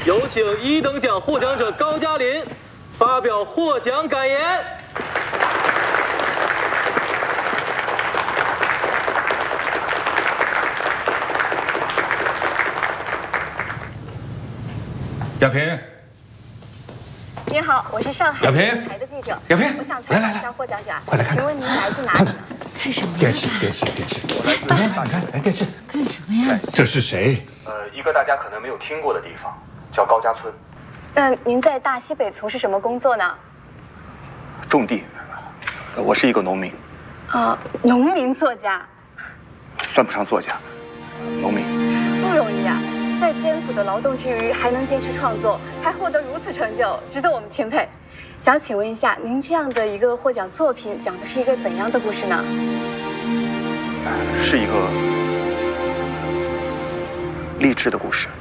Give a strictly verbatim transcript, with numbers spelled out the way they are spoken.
有请一等奖获奖者高加林发表获奖感言。 亚萍， 您好，我是上海亚萍台的记者。 亚萍， 我想采访一下获奖者， 快来看看， 请问您来自哪里呢？ 看什么？ 电视，电视，电视。来，你看，你看，哎，电视。 干什么呀？ 这是谁？ 呃，一个大家可能没有听过的地方，叫高家村。 那您在大西北从事什么工作呢？ 种地。我是一个农民。 啊，农民作家。 算不上作家，农民。 不容易啊，在艰苦的劳动之余还能坚持创作，还获得如此成就，值得我们钦佩。想请问一下，您这样的一个获奖作品，讲的是一个怎样的故事呢？ 是一个励志的故事。